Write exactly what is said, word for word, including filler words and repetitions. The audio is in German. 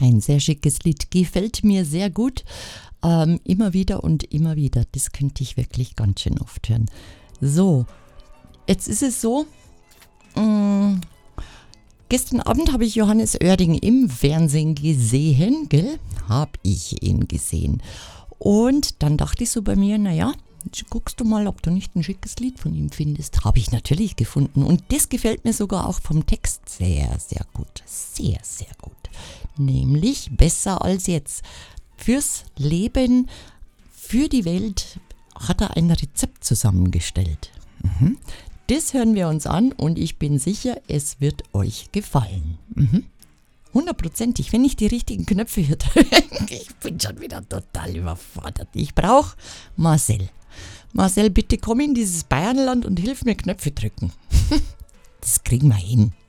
Ein sehr schickes Lied, gefällt mir sehr gut. Ähm, immer wieder und immer wieder. Das könnte ich wirklich ganz schön oft hören. So, jetzt ist es so, mh, gestern Abend habe ich Johannes Oerding im Fernsehen gesehen, gell? Habe ich ihn gesehen. Und dann dachte ich so bei mir, naja, guckst du mal, ob du nicht ein schickes Lied von ihm findest. Habe ich natürlich gefunden. Und das gefällt mir sogar auch vom Text sehr, sehr gut. Sehr, sehr gut. Nämlich Besser als jetzt. Fürs Leben, für die Welt hat er ein Rezept zusammengestellt. Mhm. Das hören wir uns an und ich bin sicher, es wird euch gefallen. Mhm. Hundertprozentig, wenn ich die richtigen Knöpfe hier drücke. Ich bin schon wieder total überfordert. Ich brauche Marcel. Marcel, bitte komm in dieses Bayernland und hilf mir Knöpfe drücken. Das kriegen wir hin.